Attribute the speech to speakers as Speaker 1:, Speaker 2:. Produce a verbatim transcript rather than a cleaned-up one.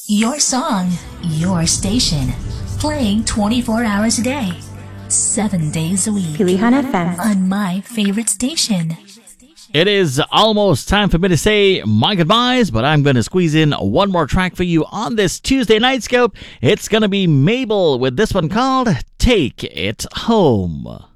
Speaker 1: Your song, your station. Playing twenty-four hours a day. Seven days a week.
Speaker 2: Pilihan F M.
Speaker 1: On my favorite station.
Speaker 3: It is almost time for me to say my goodbyes, but I'm going to squeeze in one more track for you on this Tuesday Night Scope. It's going to be Mabel with this one called Take It Home.